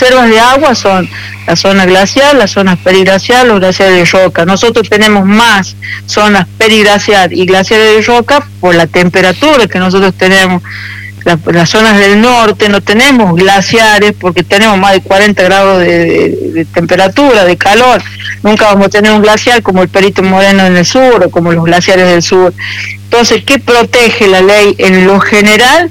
reservas de agua son la zona glacial, las zonas periglacial, los glaciares de roca. Nosotros tenemos más zonas periglacial y glaciares de roca por la temperatura que nosotros tenemos. Las zonas del norte no tenemos glaciares porque tenemos más de 40 grados de temperatura, de calor. Nunca vamos a tener un glaciar como el Perito Moreno en el sur o como los glaciares del sur. Entonces, ¿qué protege la ley? En lo general,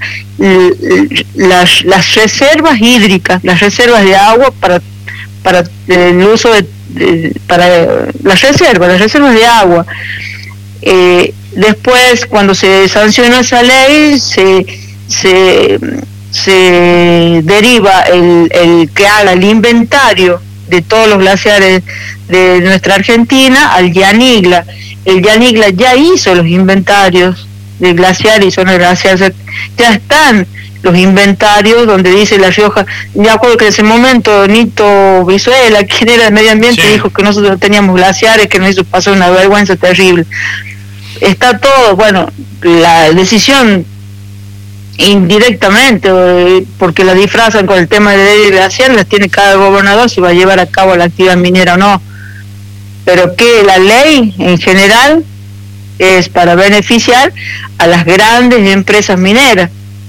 las reservas hídricas, las reservas de agua para el uso para las reservas de agua. Después, cuando se sanciona esa ley, se deriva el que haga el inventario de todos los glaciares de nuestra Argentina al YANIGLA. El YANIGLA ya hizo los inventarios de glaciar y zonas glaciares, ya están los inventarios donde dice La Rioja. Me acuerdo que en ese momento Nito Brizuela, quien era de medio ambiente, sí, dijo que nosotros teníamos glaciares, que nos hizo pasar una vergüenza terrible. Está todo, bueno, la decisión indirectamente, porque la disfrazan con el tema de ley glacial, las tiene cada gobernador si va a llevar a cabo la actividad minera o no, pero que la ley en general es para beneficiar a las grandes empresas mineras.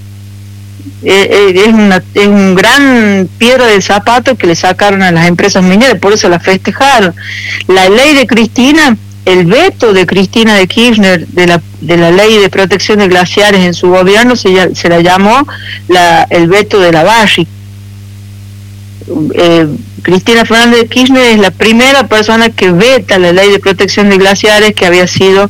Es un gran piedra del zapato que le sacaron a las empresas mineras, por eso la festejaron. La ley de Cristina, el veto de Cristina de Kirchner de la ley de protección de glaciares en su gobierno se la llamó el veto de la Barrick. Cristina Fernández de Kirchner es la primera persona que veta la ley de protección de glaciares, que había sido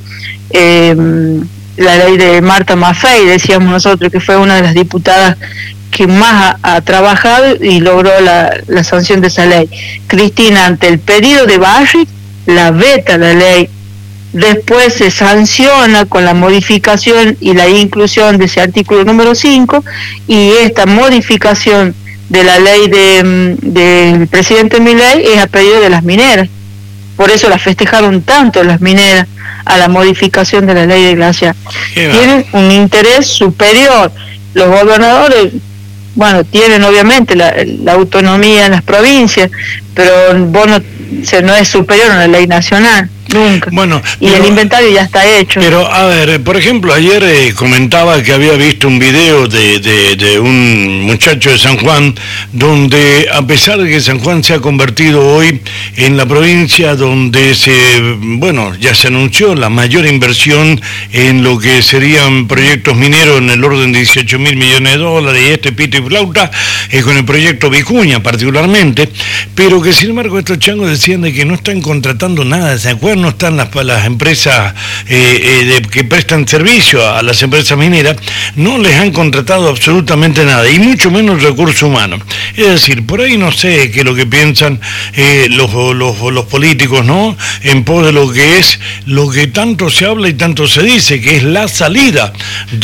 la ley de Marta Maffei, decíamos nosotros, que fue una de las diputadas que más ha trabajado y logró la sanción de esa ley. Cristina, ante el pedido de Barrick, la veta la ley, después se sanciona con la modificación y la inclusión de ese artículo número 5, y esta modificación de la ley del presidente Milei es a pedido de las mineras. Por eso la festejaron tanto las mineras a la modificación de la ley de glaciar. Tienen un interés superior. Los gobernadores, bueno, tienen obviamente la autonomía en las provincias, pero vos no es superior a la ley nacional, nunca. Bueno, y el inventario ya está hecho. Pero, a ver, por ejemplo, ayer comentaba que había visto un video de un muchacho de San Juan, donde, a pesar de que San Juan se ha convertido hoy en la provincia donde ya se anunció la mayor inversión en lo que serían proyectos mineros en el orden de 18.000 millones de dólares, y pito y flauta, con el proyecto Vicuña particularmente, pero que sin embargo estos changos decían de que no están contratando nada. ¿Se acuerdan? No están las empresas que prestan servicio a las empresas mineras, no les han contratado absolutamente nada, y mucho menos recursos humanos. Es decir, por ahí no sé qué es lo que piensan los políticos, ¿no?, en pos de lo que es lo que tanto se habla y tanto se dice, que es la salida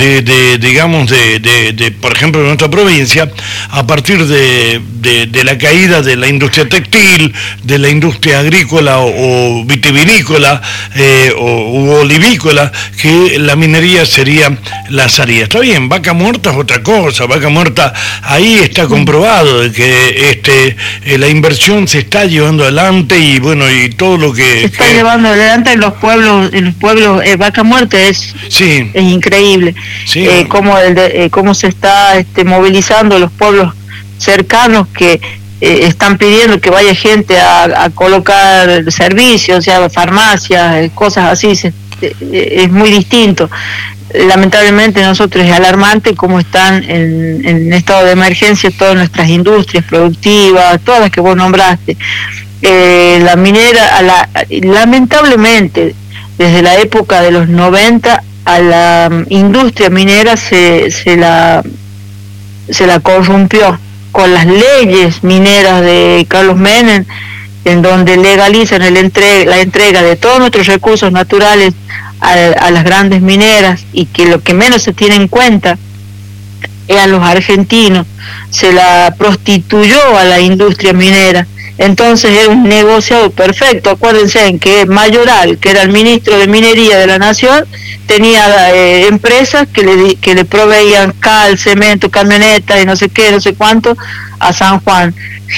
de por ejemplo, de nuestra provincia, a partir de la caída de la industria textil, de la industria agrícola o vitivinícola o olivícola, que la minería sería la salida. Está bien, Vaca Muerta es otra cosa. Vaca Muerta, ahí está comprobado de que la inversión se está llevando adelante, y bueno, y todo lo que... Se está llevando adelante en los pueblos, Vaca Muerta es increíble. Sí, cómo se está movilizando los pueblos cercanos que están pidiendo que vaya gente a colocar servicios, o sea, farmacias, cosas así. Es muy distinto. Lamentablemente nosotros es alarmante cómo están en estado de emergencia todas nuestras industrias productivas, todas las que vos nombraste. La minera, lamentablemente, desde la época de los 90, a la industria minera se la corrompió con las leyes mineras de Carlos Menem, en donde legalizan la entrega de todos nuestros recursos naturales a las grandes mineras, y que lo que menos se tiene en cuenta eran los argentinos. Se la prostituyó a la industria minera. Entonces era un negociado perfecto. Acuérdense en que Mayoral, que era el ministro de Minería de la Nación, tenía empresas que le proveían cal, cemento, camionetas y no sé qué, no sé cuánto a San Juan.